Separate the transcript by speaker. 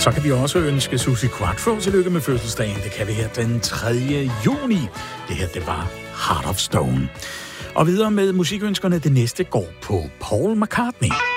Speaker 1: Så kan vi også ønske Suzi Quatro tillykke med fødselsdagen. Det kan vi her den 3. juni. Det her, det var Heart of Stone. Og videre med musikønskerne, det næste går på Paul McCartney.